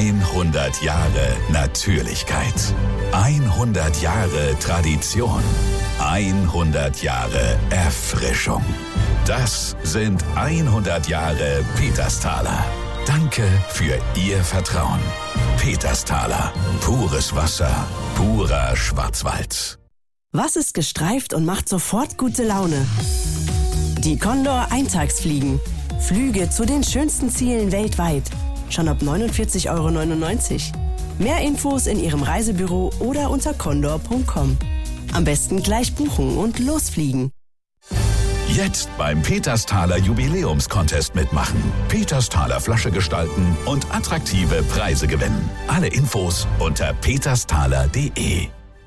100 Jahre Natürlichkeit. 100 Jahre Tradition. 100 Jahre Erfrischung. Das sind 100 Jahre Petersthaler. Danke für Ihr Vertrauen. Petersthaler. Pures Wasser. Purer Schwarzwald. Was ist gestreift und macht sofort gute Laune? Die Condor Eintagsfliegen. Flüge zu den schönsten Zielen weltweit. Schon ab 49,99 €. Mehr Infos in Ihrem Reisebüro oder unter condor.com. Am besten gleich buchen und losfliegen. Jetzt beim Petersthaler Jubiläumscontest mitmachen. Petersthaler Flasche gestalten und attraktive Preise gewinnen. Alle Infos unter petersthaler.de.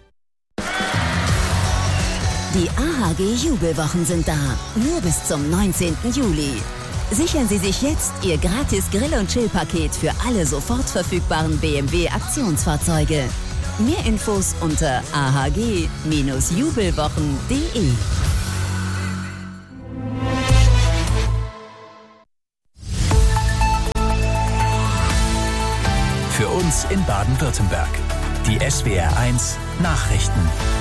Die AHG Jubelwochen sind da. Nur bis zum 19. Juli. Sichern Sie sich jetzt Ihr gratis Grill- und Chill-Paket für alle sofort verfügbaren BMW Aktionsfahrzeuge. Mehr Infos unter ahg-jubelwochen.de. Für uns in Baden-Württemberg. Die SWR1 Nachrichten.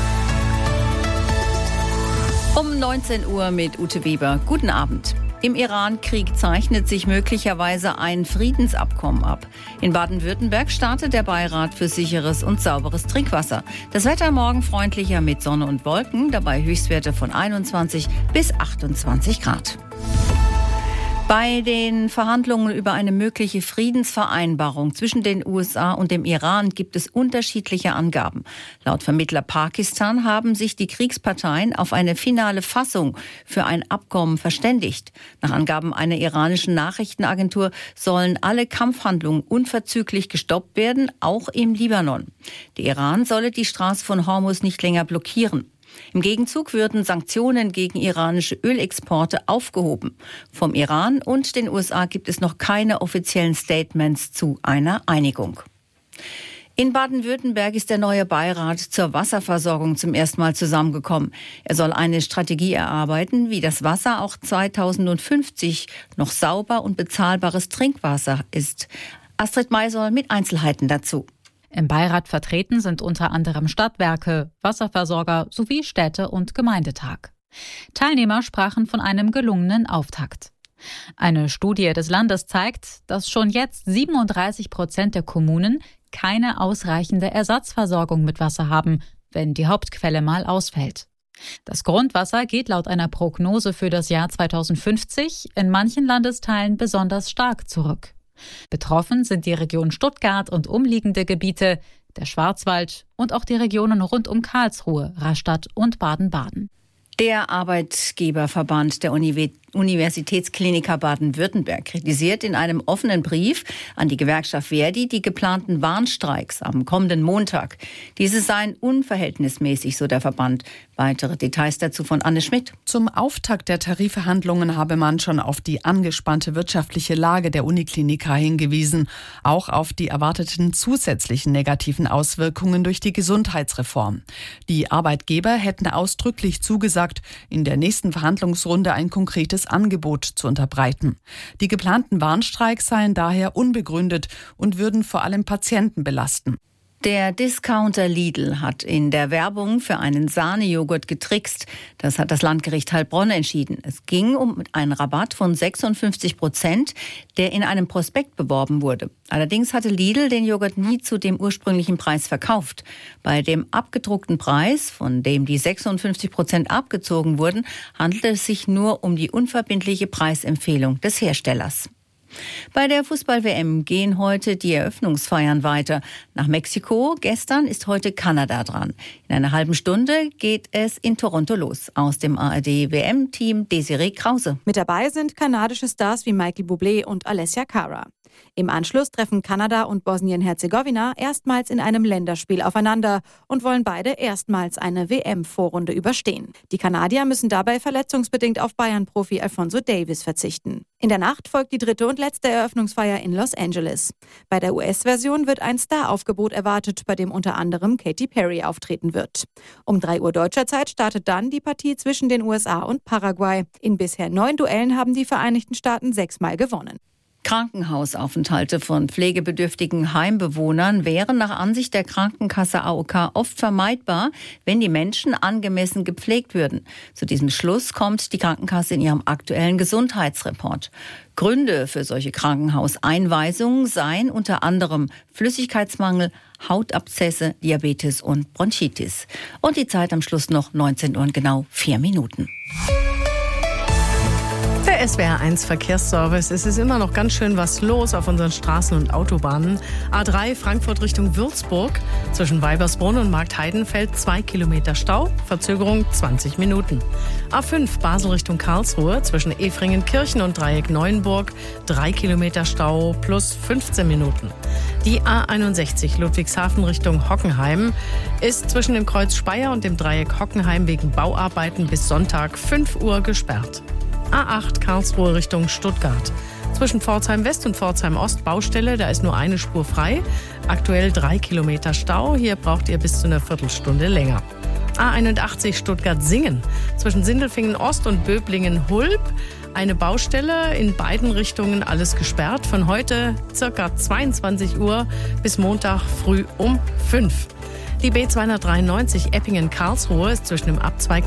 Um 19 Uhr mit Ute Weber. Guten Abend. Im Iran-Krieg zeichnet sich möglicherweise ein Friedensabkommen ab. In Baden-Württemberg startet der Beirat für sicheres und sauberes Trinkwasser. Das Wetter morgen freundlicher mit Sonne und Wolken, dabei Höchstwerte von 21 bis 28 Grad. Bei den Verhandlungen über eine mögliche Friedensvereinbarung zwischen den USA und dem Iran gibt es unterschiedliche Angaben. Laut Vermittler Pakistan haben sich die Kriegsparteien auf eine finale Fassung für ein Abkommen verständigt. Nach Angaben einer iranischen Nachrichtenagentur sollen alle Kampfhandlungen unverzüglich gestoppt werden, auch im Libanon. Der Iran solle die Straße von Hormuz nicht länger blockieren. Im Gegenzug würden Sanktionen gegen iranische Ölexporte aufgehoben. Vom Iran und den USA gibt es noch keine offiziellen Statements zu einer Einigung. In Baden-Württemberg ist der neue Beirat zur Wasserversorgung zum ersten Mal zusammengekommen. Er soll eine Strategie erarbeiten, wie das Wasser auch 2050 noch sauber und bezahlbares Trinkwasser ist. Astrid Maisoll mit Einzelheiten dazu. Im Beirat vertreten sind unter anderem Stadtwerke, Wasserversorger sowie Städte- und Gemeindetag. Teilnehmer sprachen von einem gelungenen Auftakt. Eine Studie des Landes zeigt, dass schon jetzt 37% der Kommunen keine ausreichende Ersatzversorgung mit Wasser haben, wenn die Hauptquelle mal ausfällt. Das Grundwasser geht laut einer Prognose für das Jahr 2050 in manchen Landesteilen besonders stark zurück. Betroffen sind die Region Stuttgart und umliegende Gebiete, der Schwarzwald und auch die Regionen rund um Karlsruhe, Rastatt und Baden-Baden. Der Arbeitgeberverband der Universitätskliniker Baden-Württemberg kritisiert in einem offenen Brief an die Gewerkschaft Verdi die geplanten Warnstreiks am kommenden Montag. Diese seien unverhältnismäßig, so der Verband. Weitere Details dazu von Anne Schmidt. Zum Auftakt der Tarifverhandlungen habe man schon auf die angespannte wirtschaftliche Lage der Unikliniker hingewiesen, auch auf die erwarteten zusätzlichen negativen Auswirkungen durch die Gesundheitsreform. Die Arbeitgeber hätten ausdrücklich zugesagt, in der nächsten Verhandlungsrunde ein konkretes Angebot zu unterbreiten. Die geplanten Warnstreiks seien daher unbegründet und würden vor allem Patienten belasten. Der Discounter Lidl hat in der Werbung für einen Sahnejoghurt getrickst. Das hat das Landgericht Heilbronn entschieden. Es ging um einen Rabatt von 56%, der in einem Prospekt beworben wurde. Allerdings hatte Lidl den Joghurt nie zu dem ursprünglichen Preis verkauft. Bei dem abgedruckten Preis, von dem die 56% abgezogen wurden, handelte es sich nur um die unverbindliche Preisempfehlung des Herstellers. Bei der Fußball-WM gehen heute die Eröffnungsfeiern weiter. Nach Mexiko, gestern ist heute Kanada dran. In einer halben Stunde geht es in Toronto los. Aus dem ARD-WM-Team Desiree Krause. Mit dabei sind kanadische Stars wie Michael Bublé und Alessia Cara. Im Anschluss treffen Kanada und Bosnien-Herzegowina erstmals in einem Länderspiel aufeinander und wollen beide erstmals eine WM-Vorrunde überstehen. Die Kanadier müssen dabei verletzungsbedingt auf Bayern-Profi Alphonso Davies verzichten. In der Nacht folgt die dritte und letzte Eröffnungsfeier in Los Angeles. Bei der US-Version wird ein Star-Aufgebot erwartet, bei dem unter anderem Katy Perry auftreten wird. Um 3 Uhr deutscher Zeit startet dann die Partie zwischen den USA und Paraguay. In bisher 9 Duellen haben die Vereinigten Staaten 6-mal gewonnen. Krankenhausaufenthalte von pflegebedürftigen Heimbewohnern wären nach Ansicht der Krankenkasse AOK oft vermeidbar, wenn die Menschen angemessen gepflegt würden. Zu diesem Schluss kommt die Krankenkasse in ihrem aktuellen Gesundheitsreport. Gründe für solche Krankenhauseinweisungen seien unter anderem Flüssigkeitsmangel, Hautabszesse, Diabetes und Bronchitis. Und die Zeit am Schluss noch 19 Uhr und genau 4 Minuten. Der SWR1 Verkehrsservice. Es ist immer noch ganz schön was los auf unseren Straßen und Autobahnen. A3 Frankfurt Richtung Würzburg. Zwischen Weibersbrunn und Marktheidenfeld 2 Kilometer Stau. Verzögerung 20 Minuten. A5 Basel Richtung Karlsruhe. Zwischen Efringenkirchen und Dreieck Neuenburg 3 Kilometer Stau plus 15 Minuten. Die A61 Ludwigshafen Richtung Hockenheim ist zwischen dem Kreuz Speyer und dem Dreieck Hockenheim wegen Bauarbeiten bis Sonntag 5 Uhr gesperrt. A8 Karlsruhe Richtung Stuttgart. Zwischen Pforzheim West und Pforzheim Ost Baustelle, da ist nur eine Spur frei. Aktuell 3 Kilometer Stau, hier braucht ihr bis zu einer Viertelstunde länger. A81 Stuttgart-Singen. Zwischen Sindelfingen Ost und Böblingen-Hulb. Eine Baustelle, in beiden Richtungen alles gesperrt. Von heute ca. 22 Uhr bis Montag früh um 5. Die B293 Eppingen-Karlsruhe ist zwischen dem Abzweig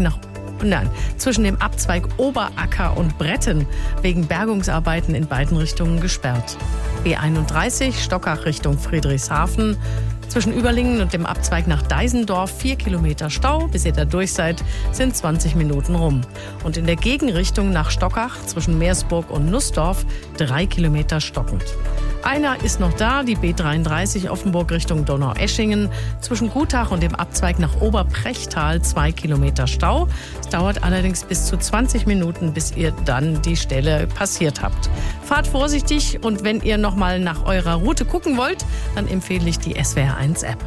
Oberacker und Bretten wegen Bergungsarbeiten in beiden Richtungen gesperrt. B31 Stockach Richtung Friedrichshafen. Zwischen Überlingen und dem Abzweig nach Deisendorf 4 Kilometer Stau. Bis ihr da durch seid, sind 20 Minuten rum. Und in der Gegenrichtung nach Stockach zwischen Meersburg und Nussdorf 3 Kilometer stockend. Einer ist noch da, die B33 Offenburg Richtung Donaueschingen. Zwischen Gutach und dem Abzweig nach Oberprechtal 2 Kilometer Stau. Es dauert allerdings bis zu 20 Minuten, bis ihr dann die Stelle passiert habt. Fahrt vorsichtig und wenn ihr noch mal nach eurer Route gucken wollt, dann empfehle ich die SWR1-App.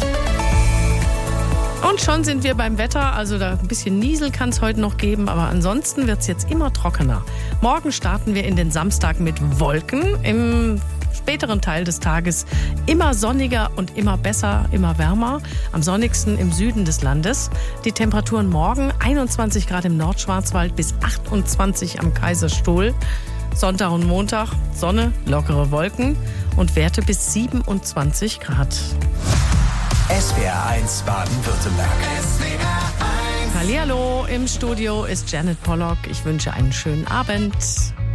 Und schon sind wir beim Wetter, also da ein bisschen Niesel kann es heute noch geben, aber ansonsten wird es jetzt immer trockener. Morgen starten wir in den Samstag mit Wolken, im späteren Teil des Tages immer sonniger und immer besser, immer wärmer. Am sonnigsten im Süden des Landes. Die Temperaturen morgen 21 Grad im Nordschwarzwald bis 28 am Kaiserstuhl. Sonntag und Montag Sonne, lockere Wolken und Werte bis 27 Grad. SWR1 Baden-Württemberg. Hallihallo, im Studio ist Janet Pollock. Ich wünsche einen schönen Abend.